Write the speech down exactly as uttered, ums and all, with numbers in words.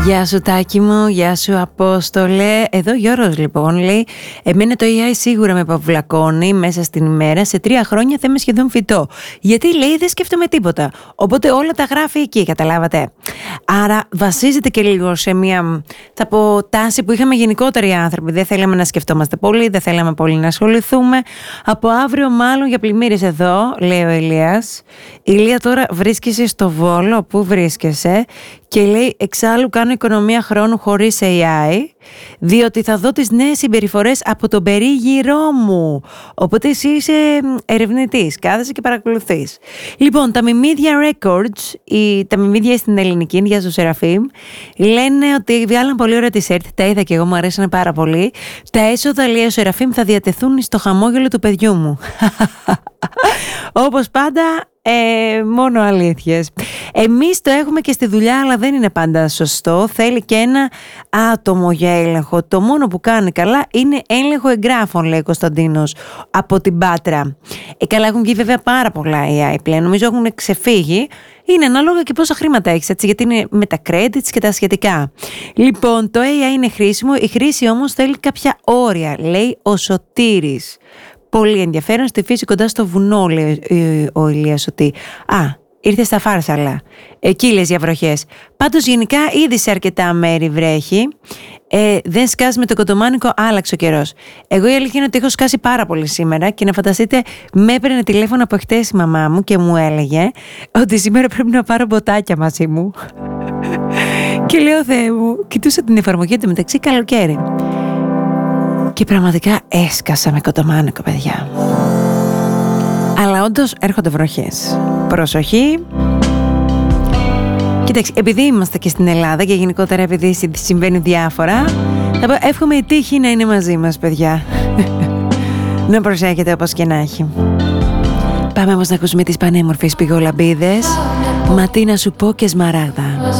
Γεια σου Τάκη μου, γεια σου Απόστολε. Εδώ Γιώργος λοιπόν λέει: εμένα το έι άι σίγουρα με παυλακώνει μέσα στην ημέρα. Σε τρία χρόνια θα είμαι σχεδόν φυτό. Γιατί λέει δεν σκέφτομαι τίποτα. Οπότε όλα τα γράφει εκεί, καταλάβατε. Άρα βασίζεται και λίγο σε μια, θα πω, τάση που είχαμε γενικότερα οι άνθρωποι. Δεν θέλαμε να σκεφτόμαστε πολύ, δεν θέλαμε πολύ να ασχοληθούμε. Από αύριο μάλλον για πλημμύρες εδώ, λέει ο Ηλίας. Ηλία, τώρα βρίσκεσαι στο Βόλο, πού βρίσκεσαι? Και λέει: εξάλλου κάνω οικονομία χρόνου χωρίς έι άι, διότι θα δω τις νέες συμπεριφορές από τον περίγυρό μου. Οπότε εσύ είσαι ερευνητής, κάθεσαι και παρακολουθείς. Λοιπόν, τα Μιμίδια Records, η, τα Μιμίδια στην ελληνική, για τον Σεραφείμ, λένε ότι βγάλαν πολύ ωραία τη σερτ, τα είδα και εγώ, μου αρέσανε πάρα πολύ. Τα έσοδα, λέει ο Σεραφείμ, θα διατεθούν στο χαμόγελο του παιδιού μου. Όπως πάντα, ε, μόνο αλήθειες. Εμείς το έχουμε και στη δουλειά, αλλά δεν είναι πάντα σωστό. Θέλει και ένα άτομο για έλεγχο. Το μόνο που κάνει καλά είναι έλεγχο εγγράφων, λέει ο Κωνσταντίνος από την Πάτρα. Ε, καλά, έχουν βγει βέβαια πάρα πολλά έι άι πλέον. Νομίζω έχουν ξεφύγει. Είναι ανάλογα και πόσα χρήματα έχεις, έτσι, γιατί είναι με τα credits και τα σχετικά. Λοιπόν, το έι άι είναι χρήσιμο. Η χρήση όμως θέλει κάποια όρια, λέει ο Σωτήρης. Πολύ ενδιαφέρον, στη φύση κοντά στο βουνό, λέει ο Ηλίας, ότι α, ήρθε στα Φάρσαλα. Εκεί λες για βροχές. Πάντως γενικά ήδη σε αρκετά μέρη βρέχει. Ε, δεν σκάζει με το κοντομάνικο, άλλαξε ο καιρός. Εγώ η αλήθεια είναι ότι έχω σκάσει πάρα πολύ σήμερα και να φανταστείτε, με έπαιρνε τηλέφωνο από χτες η μαμά μου και μου έλεγε ότι σήμερα πρέπει να πάρω μποτάκια μαζί μου. Και λέω, Θεέ μου, κοιτούσα την εφαρμογή του μεταξύ, καλοκαίρι. Και πραγματικά έσκασα με κοντομάνικο, παιδιά. Αλλά όντως έρχονται βροχές. Προσοχή. Κοίταξε, επειδή είμαστε και στην Ελλάδα και γενικότερα επειδή συμβαίνει διάφορα, θα πω, εύχομαι η τύχη να είναι μαζί μας, παιδιά. Να προσέχετε όπως και να έχει. Πάμε όμως να ακούσουμε τις πανέμορφες πηγολαμπίδες. Ματίνα σου πω και Σμαράγδα.